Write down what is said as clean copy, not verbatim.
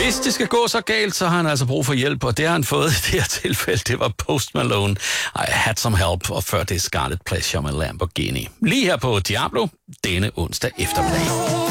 Hvis det skal gå så galt, så har han altså brug for hjælp, og det har han fået i det her tilfælde. Det var Post Malone. I had some help, og før det Scarlet Pleasure med Lamborghini. Lige her på Diablo, denne onsdag eftermiddag.